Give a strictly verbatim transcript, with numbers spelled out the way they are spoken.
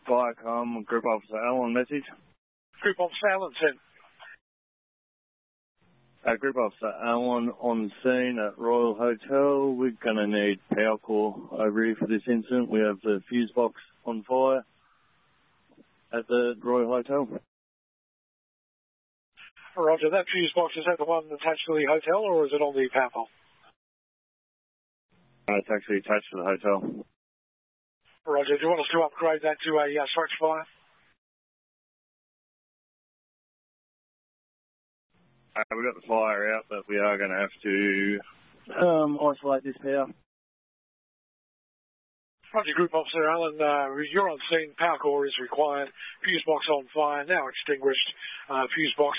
Viacom, Group Officer Alan, message. Group Officer Alan, sent. Uh, Group Officer Alan on scene at Royal Hotel. We're going to need power core over here for this incident. We have the fuse box on fire at the Royal Hotel. Roger, that fuse box, is that the one attached to the hotel or is it on the power pole? Uh, it's actually attached to the hotel. Roger, do you want us to upgrade that to a uh, structure fire? Uh, we've got the fire out, but we are going to have to um, isolate this power. Roger, Group Officer Alan, uh, you're on scene. Power core is required. Fuse box on fire, now extinguished. Uh, fuse box